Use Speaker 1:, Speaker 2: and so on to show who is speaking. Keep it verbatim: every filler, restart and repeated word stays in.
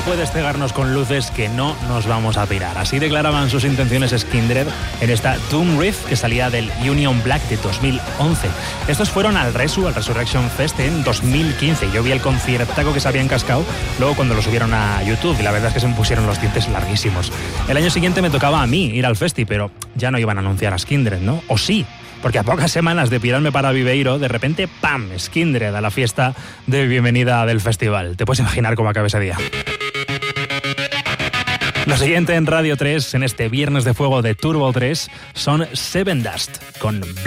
Speaker 1: puedes cegarnos con luces que no nos vamos a pirar. Así declaraban sus intenciones Skindred en esta Doom Riff que salía del Union Black de dos mil once. Estos fueron al Resu, al Resurrection Fest en dos mil quince. Yo vi el conciertaco que se habían cascado luego cuando lo subieron a YouTube y la verdad es que se me pusieron los dientes larguísimos. El año siguiente me tocaba a mí ir al festi, pero ya no iban a anunciar a Skindred, ¿no? ¿O sí? Porque a pocas semanas de pirarme para Viveiro, de repente, ¡pam!, Skindred a la fiesta de bienvenida del festival. Te puedes imaginar cómo acaba ese día. Lo siguiente en Radio tres, en este Viernes de Fuego de Turbo tres, son Sevendust con